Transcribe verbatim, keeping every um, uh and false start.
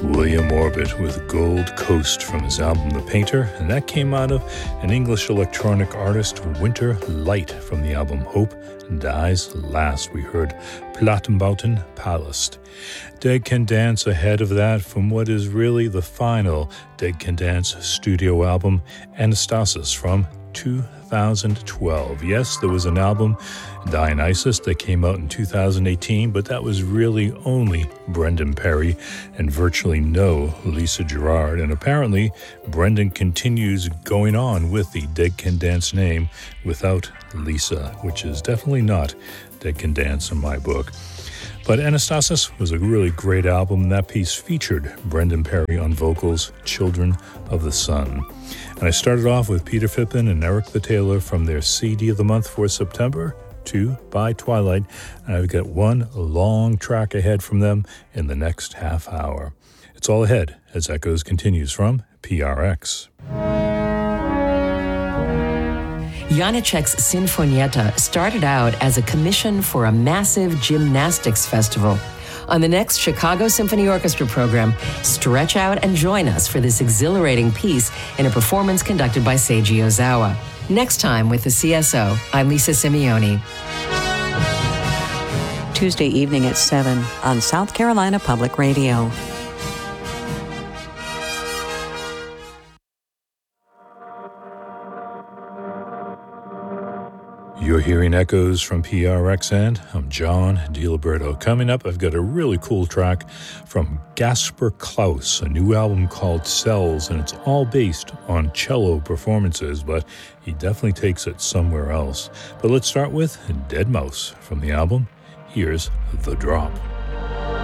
William Orbit with Gold Coast from his album The Painter, and that came out of an English electronic artist, Winter Light, from the album Hope Dies Last. We heard Plattenbauten Palast. Dead Can Dance ahead of that from what is really the final Dead Can Dance studio album, Anastasis, from two thousand twelve. Yes, there was an album, Dionysus, that came out in two thousand eighteen, but that was really only Brendan Perry and virtually no Lisa Gerrard. And apparently, Brendan continues going on with the Dead Can Dance name without Lisa, which is definitely not Dead Can Dance in my book. But Anastasis was a really great album, and that piece featured Brendan Perry on vocals, Children of the Sun. And I started off with Peter Fippen and Eric the Taylor from their C D of the month for September, Two by Twilight, and I've got one long track ahead from them in the next half hour. It's all ahead as Echoes continues from P R X. Janicek's Sinfonietta started out as a commission for a massive gymnastics festival. On the next Chicago Symphony Orchestra program, stretch out and join us for this exhilarating piece in a performance conducted by Seiji Ozawa. Next time with the C S O, I'm Lisa Simeone. Tuesday evening at seven on South Carolina Public Radio. You're hearing Echoes from P R X, and I'm John DiLiberto. Coming up, I've got a really cool track from Gasper Klaus, a new album called Cells, and it's all based on cello performances, but he definitely takes it somewhere else. But let's start with Dead Mouse from the album. Here's The Drop.